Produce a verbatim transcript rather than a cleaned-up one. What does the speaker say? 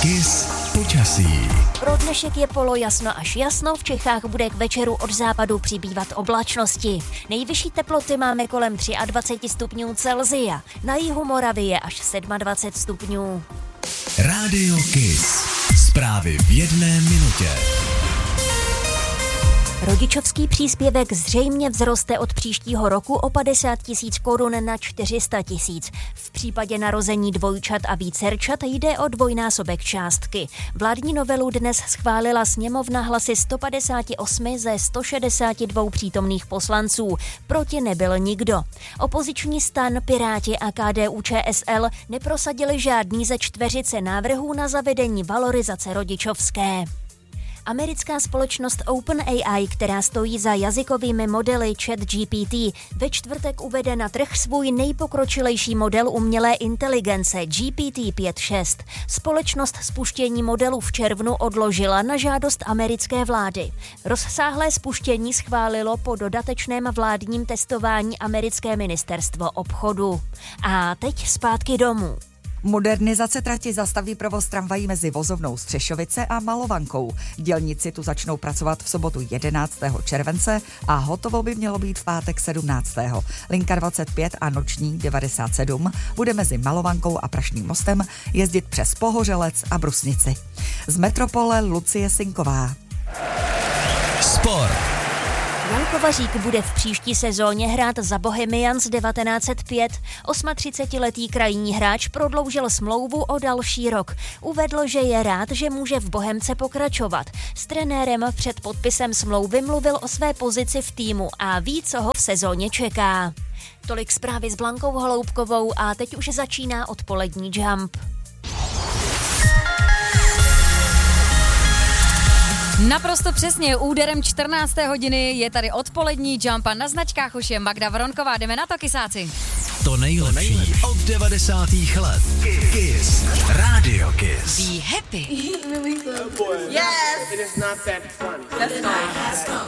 Kiss počasí. Pro dnešek je polojasno až jasno, v Čechách bude k večeru od západu přibývat oblačnosti. Nejvyšší teploty máme kolem dvacet tři stupňů Celsia, na jihu Moravy je až dvacet sedm stupňů. Rádio Kiss. Zprávy v jedné minutě. Rodičovský příspěvek zřejmě vzroste od příštího roku o padesát tisíc korun na čtyři sta tisíc. V případě narození dvojčat a vícerčat jde o dvojnásobek částky. Vládní novelu dnes schválila sněmovna hlasy sto padesát osm ze sto šedesát dva přítomných poslanců. Proti nebyl nikdo. Opoziční stan, Piráti a K D U Č S L neprosadili žádný ze čtveřice návrhů na zavedení valorizace rodičovské. Americká společnost OpenAI, která stojí za jazykovými modely ChatGPT, ve čtvrtek uvede na trh svůj nejpokročilejší model umělé inteligence G P T pět šest. Společnost spuštění modelu v červnu odložila na žádost americké vlády. Rozsáhlé spuštění schválilo po dodatečném vládním testování americké ministerstvo obchodu. A teď zpátky domů. Modernizace trati zastaví provoz tramvají mezi vozovnou Střešovice a Malovankou. Dělníci tu začnou pracovat v sobotu jedenáctého července a hotovo by mělo být v pátek sedmnáctého Linka dvacet pět a noční devadesát sedm bude mezi Malovankou a Prašným mostem jezdit přes Pohořelec a Brusnici. Z metropole Lucie Sinková. Sport. Jan Kovařík bude v příští sezóně hrát za Bohemians devatenáct set pět. třicetiosmiletý krajní hráč prodloužil smlouvu o další rok. Uvedl, že je rád, že může v Bohemce pokračovat. S trenérem před podpisem smlouvy mluvil o své pozici v týmu a ví, co ho v sezóně čeká. Tolik zprávy s Blankou Holoubkovou a teď už začíná odpolední Jump. Naprosto přesně, úderem čtrnácté hodiny je tady odpolední Jump a na značkách už je Magda Vronková. Jdeme na to, kysáci. To nejlepší od devadesátých let. Kiss. Rádio Kiss. Be happy. Yes. It is not that funny. That's fine.